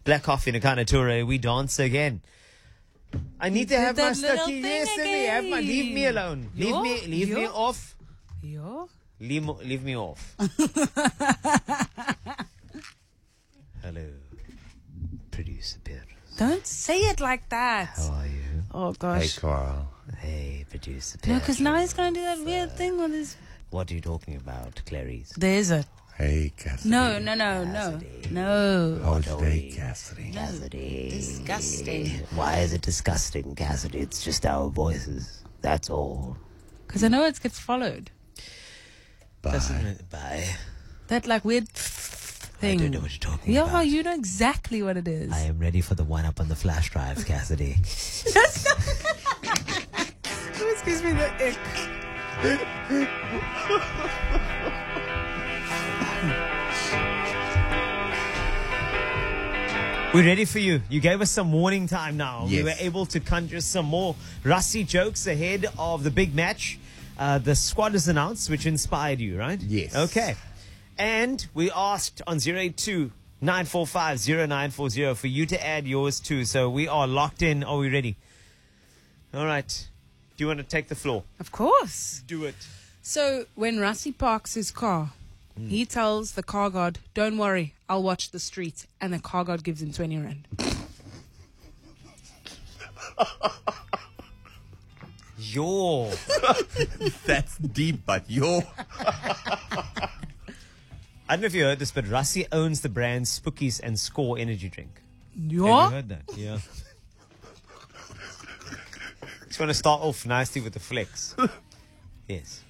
Black Coffee Nakana Toure, we dance again. I need to have my stucky. Yes, leave me alone. Leave me off. Leave me off. Hello, producer Pedro. Don't say it like that. How are you? Oh, gosh. Hey, Carl. Hey, producer Pedro. No, because now he's going to do that weird thing with his... What are you talking about, Clarice? There's a... Hey, Cassidy. No. How's your day, Cassidy? Cassidy. Disgusting. Why is it disgusting, Cassidy? It's just our voices. That's all. Because I know it gets followed. Bye. Bye. That like weird thing. I don't know what you're talking about. Yeah, you know exactly what it is. I am ready for the one up on the flash drive, Cassidy. Excuse me, the ick. We're ready for you. You gave us some warning time now. Yes. We were able to conjure some more rusty jokes ahead of the big match. The squad is announced, which inspired you, right? Yes. Okay. And we asked on 082-945-0940 for you to add yours too. So we are locked in. Are we ready? All right. Do you want to take the floor? Of course. Do it. So when Rassie parks his car, he tells the car guard, "Don't worry, I'll watch the street." And the car guard gives him 20 rand. Yo. That's deep, but yo. I don't know if you heard this, but Rassie owns the brands Spookies and Score energy drink. Have you Yeah? heard that? Yeah. Just want to start off nicely with the flex. Yes.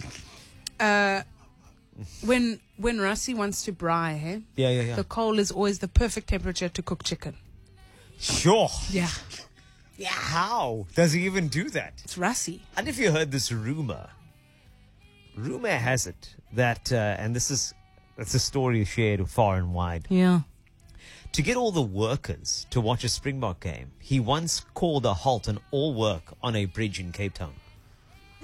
When Rassie wants to braai, hey, Yeah. the coal is always the perfect temperature to cook chicken. Sure. Yeah. Yeah. How does he even do that? It's Rassie. And if you heard this rumor has it that, and it's a story shared far and wide, Yeah. to get all the workers to watch a Springbok game, he once called a halt on all work on a bridge in Cape Town.